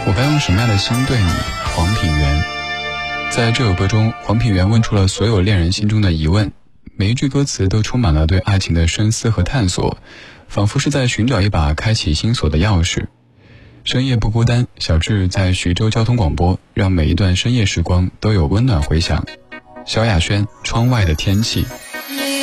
我该用什么样的心对你，黄品源。在这首歌中，黄品源问出了所有恋人心中的疑问，每一句歌词都充满了对爱情的深思和探索，仿佛是在寻找一把开启心锁的钥匙。深夜不孤单，小智在徐州交通广播，让每一段深夜时光都有温暖回响。萧亚轩，窗外的天气。